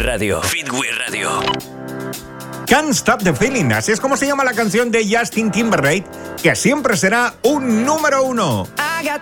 Radio. Fitway Radio. Can't Stop the Feeling, así es como se llama la canción de Justin Timberlake, que siempre será un número 1. I got